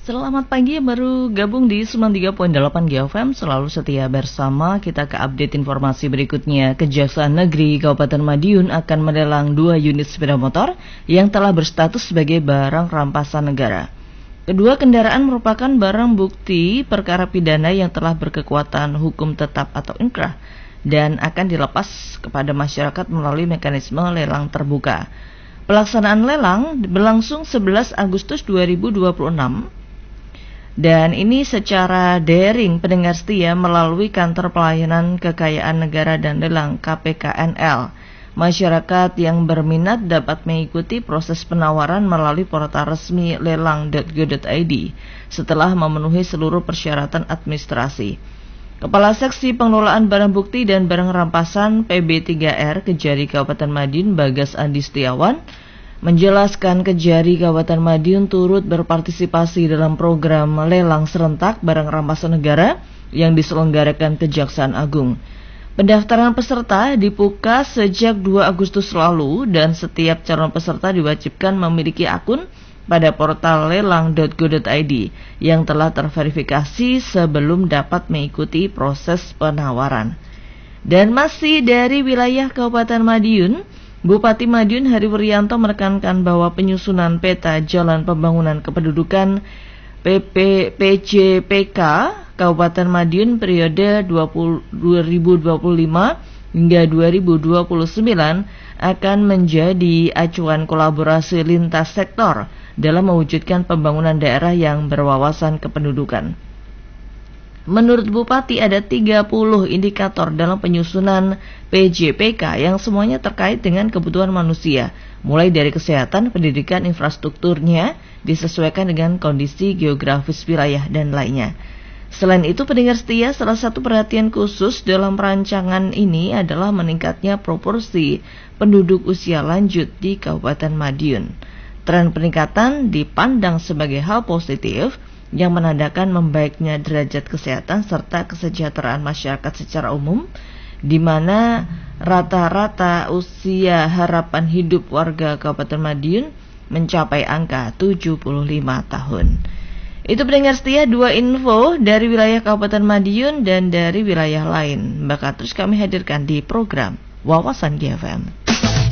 Selamat pagi, baru gabung di 93.8 GFM, selalu setia bersama. Kita ke update informasi berikutnya. Kejaksaan Negeri Kabupaten Madiun akan melelang 2 unit sepeda motor yang telah berstatus sebagai barang rampasan negara. Kedua kendaraan merupakan barang bukti perkara pidana yang telah berkekuatan hukum tetap atau inkrah dan akan dilepas kepada masyarakat melalui mekanisme lelang terbuka. Pelaksanaan lelang berlangsung 11 Agustus 2026 dan ini secara daring pendengar setia melalui Kantor Pelayanan Kekayaan Negara dan Lelang KPKNL. Masyarakat yang berminat dapat mengikuti proses penawaran melalui portal resmi lelang.go.id setelah memenuhi seluruh persyaratan administrasi. Kepala Seksi Pengelolaan Barang Bukti dan Barang Rampasan PB3R Kejari Kabupaten Madiun Bagas Andi Setiawan menjelaskan Kejari Kabupaten Madiun turut berpartisipasi dalam program lelang serentak barang rampasan negara yang diselenggarakan Kejaksaan Agung. Pendaftaran peserta dibuka sejak 2 Agustus lalu dan setiap calon peserta diwajibkan memiliki akun pada portal lelang.go.id yang telah terverifikasi sebelum dapat mengikuti proses penawaran. Dan masih dari wilayah Kabupaten Madiun, Bupati Madiun Hari Wuryanto menekankan bahwa penyusunan peta jalan pembangunan kependudukan PJPK Kabupaten Madiun periode 2025 hingga 2029 akan menjadi acuan kolaborasi lintas sektor dalam mewujudkan pembangunan daerah yang berwawasan kependudukan. Menurut Bupati ada 30 indikator dalam penyusunan PJPK yang semuanya terkait dengan kebutuhan manusia, mulai dari kesehatan, pendidikan, infrastrukturnya disesuaikan dengan kondisi geografis wilayah dan lainnya. Selain itu, pendengar setia, salah satu perhatian khusus dalam rancangan ini adalah meningkatnya proporsi penduduk usia lanjut di Kabupaten Madiun. Tren peningkatan dipandang sebagai hal positif yang menandakan membaiknya derajat kesehatan serta kesejahteraan masyarakat secara umum, di mana rata-rata usia harapan hidup warga Kabupaten Madiun mencapai angka 75 tahun. Itu pendengar setia 2 info dari wilayah Kabupaten Madiun dan dari wilayah lain. Bakal terus kami hadirkan di program Wawasan GFM.